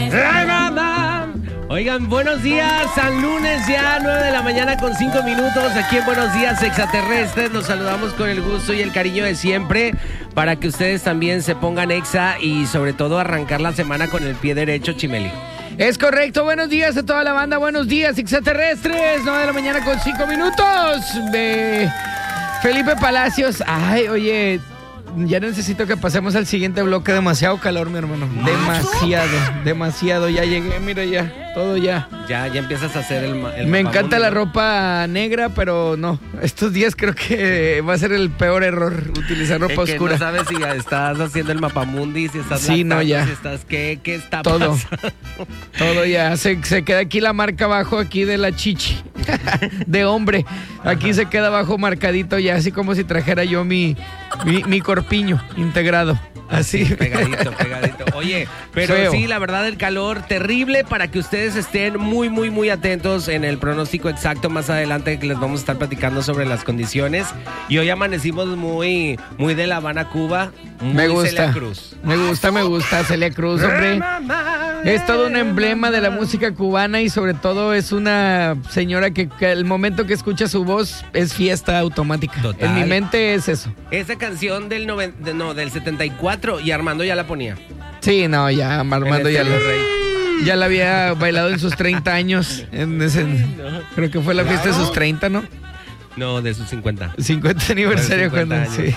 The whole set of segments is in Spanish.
Oigan, buenos días, San Lunes ya, 9 de la mañana con 5 minutos, aquí en Buenos Días Extraterrestres, los saludamos con el gusto y el cariño de siempre, para que ustedes también se pongan exa y sobre todo arrancar la semana con el pie derecho, Chimeli. Es correcto, buenos días a toda la banda, buenos días Extraterrestres, 9 de la mañana con 5 minutos, Felipe Palacios, ay, oye... Ya necesito que pasemos al siguiente bloque. Demasiado calor, mi hermano. Demasiado. Ya llegué, mira ya. Todo ya. Ya empiezas a hacer el Me encanta la ropa negra, pero no. Estos días creo que va a ser el peor error utilizar ropa oscura. No sabes si estás haciendo el mapamundi, si estás no, ya. si estás... ¿Qué está todo pasando? Todo ya. Se queda aquí la marca abajo, aquí de la chichi. De hombre. Aquí se queda abajo marcadito ya, así como si trajera yo mi corpiño integrado. Así. Pegadito. Oye, pero feo. Sí, la verdad, el calor terrible, para que ustedes estén muy atentos en el pronóstico exacto más adelante, que les vamos a estar platicando sobre las condiciones. Y hoy amanecimos muy de La Habana, Cuba. Me gusta. Celia Cruz. Me gusta Celia Cruz, hombre. Es todo un emblema de la música cubana y sobre todo es una señora que el momento que escucha su voz es fiesta automática. Total. En mi mente es eso. Esa canción del 74 y Armando ya la ponía. Sí, no, ya Armando ya la había bailado en sus 30 años. Creo que fue la fiesta de sus 30, ¿no? No, de sus 50. 50 aniversario cuando... Sí.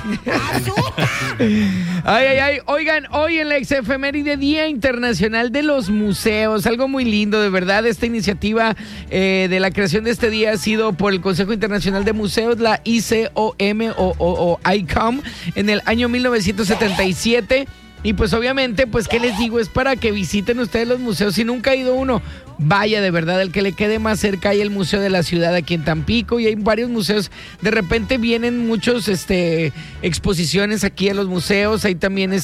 Ay. Oigan, hoy en la exefeméride Día Internacional de los Museos. Algo muy lindo, de verdad. Esta iniciativa de la creación de este día ha sido por el Consejo Internacional de Museos, la ICOM o ICOM, en el año 1977. Y pues obviamente, pues qué les digo, es para que visiten ustedes los museos. Si nunca ha ido uno, vaya, de verdad, el que le quede más cerca. Hay el Museo de la Ciudad aquí en Tampico y hay varios museos. De repente vienen muchos exposiciones aquí en los museos. Hay también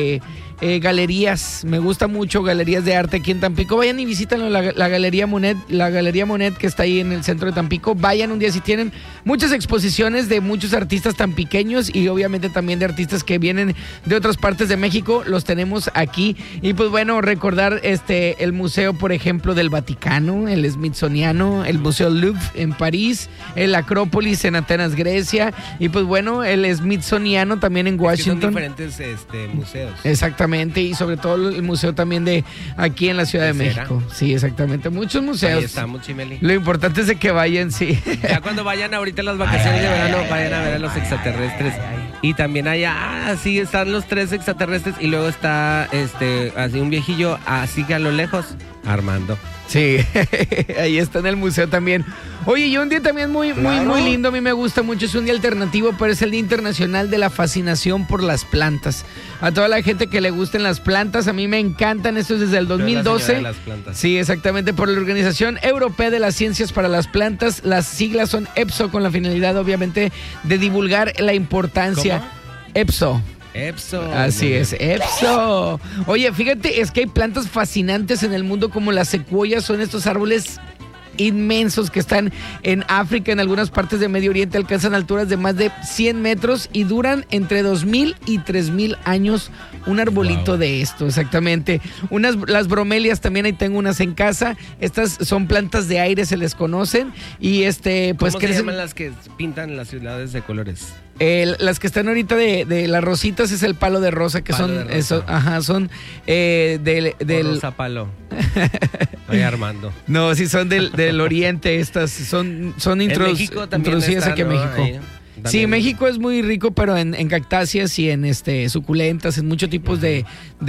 galerías. Me gusta mucho galerías de arte aquí en Tampico. Vayan y visítanlo, la Galería Monet que está ahí en el centro de Tampico. Vayan un día si tienen muchas exposiciones de muchos artistas tampiqueños y obviamente también de artistas que vienen de otras partes de México. Los tenemos aquí. Y pues bueno, recordar el museo, por ejemplo, del Vaticano, el Smithsoniano, el Museo Louvre en París, el Acrópolis en Atenas, Grecia, y pues bueno, el Smithsoniano también en Washington. Son diferentes museos. Exactamente, y sobre todo el museo también de aquí en la Ciudad de México. Sí, exactamente, muchos museos. Ahí estamos, Chimeli. Lo importante es de que vayan, sí. Ya cuando vayan ahorita las vacaciones de verano, vayan a ver a los extraterrestres. Y también allá, sí, están los 3 extraterrestres y luego está así un viejillo, así que a lo lejos, Armando. Sí, ahí está en el museo también. Oye, y un día también muy lindo, a mí me gusta mucho, es un día alternativo, pero es el Día Internacional de la Fascinación por las Plantas. A toda la gente que le gusten las plantas, a mí me encantan, esto es desde el 2012. De las plantas. Sí, exactamente, por la Organización Europea de las Ciencias para las Plantas. Las siglas son EPSO, con la finalidad, obviamente, de divulgar la importancia. ¿Cómo? EPSO. Así es, EPSO. Oye, fíjate, es que hay plantas fascinantes en el mundo como las secuoyas, son estos árboles inmensos que están en África, en algunas partes de Medio Oriente, alcanzan alturas de más de 100 metros y duran entre 2,000 y 3,000 años un arbolito de esto, exactamente. Las bromelias también, ahí tengo unas en casa. Estas son plantas de aire, se les conocen. Y pues ¿cómo se llaman las que pintan las ciudades de colores? Las que están ahorita de las rositas es el palo de rosa, que palo son de rosa. eso, ajá, son del Rosa palo. Oye, Armando. No, sí son del oriente, estas son introducidas aquí en México. Sí, México es muy rico, pero en cactáceas y en suculentas, en muchos tipos de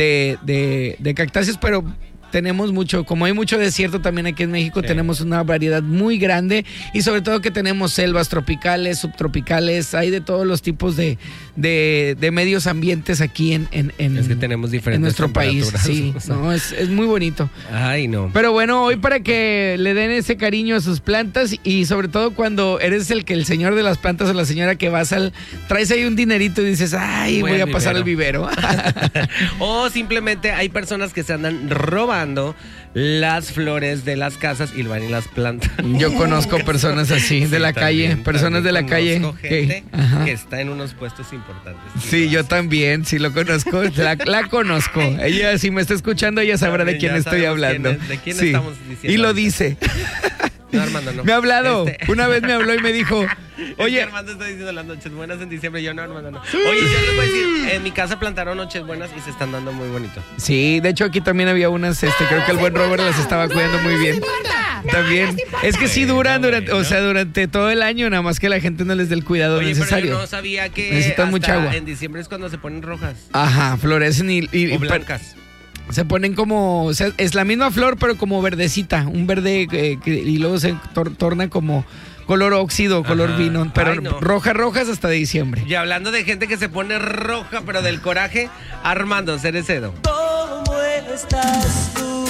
cactáceas, pero tenemos mucho, como hay mucho desierto también aquí en México, sí. Tenemos una variedad muy grande y sobre todo que tenemos selvas tropicales, subtropicales, hay de todos los tipos de medios ambientes aquí en es que tenemos diferentes en nuestro país. Sí, no, es muy bonito. Ay, no. Pero bueno, hoy para que le den ese cariño a sus plantas y sobre todo cuando eres el señor de las plantas o la señora que traes ahí un dinerito y dices, ay, voy a pasar al vivero. O simplemente hay personas que se andan robando robando las flores de las casas y van y las plantan. Yo conozco personas así, de la calle, personas de la calle. Gente que está en unos puestos importantes. Sí, yo también, sí lo conozco, la conozco. Ella, si me está escuchando, ella sabrá de quién estoy hablando. ¿De quién estamos diciendo? Y lo dice. No, Armando, no. Me ha hablado, una vez me habló y me dijo, oye, Armando está diciendo las noches buenas en diciembre. Yo no, Armando, no. Oye, yo les voy a decir, en mi casa plantaron noches buenas y se están dando muy bonito. Sí, de hecho aquí también había unas, creo que el buen Robert las estaba cuidando muy bien. También, es que sí duran durante todo el año, nada más que la gente no les dé el cuidado necesario. Pero yo no sabía que necesitan mucha agua. En diciembre es cuando se ponen rojas. Ajá, florecen y blancas. Se ponen como, o sea, es la misma flor, pero como verdecita, un verde y luego se torna como color óxido, color vino, pero rojas hasta diciembre. Y hablando de gente que se pone roja, pero del coraje, Armando Cerecedo. ¿Cómo estás tú?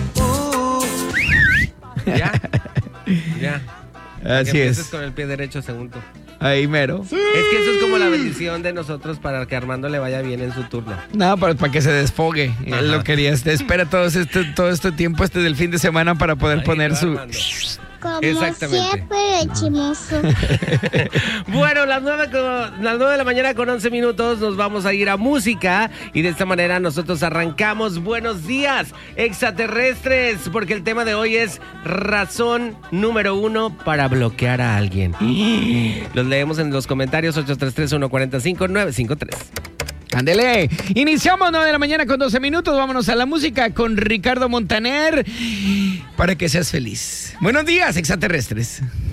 Ya. Así es. Con el pie derecho, según tú. Ahí mero. Es que eso es como la bendición de nosotros para que a Armando le vaya bien en su turno. No, para que se desfogue. Ajá. Él lo quería. Espera todo este tiempo del fin de semana para poder poner su... Armando. Como siempre, chimoso. Bueno, las 9 de la mañana con 11 minutos nos vamos a ir a música y de esta manera nosotros arrancamos. Buenos días, extraterrestres, porque el tema de hoy es razón número 1 para bloquear a alguien. Los leemos en los comentarios 833-145-953. Ándele, iniciamos 9 de la mañana con 12 minutos, vámonos a la música con Ricardo Montaner para que seas feliz. Buenos días, extraterrestres.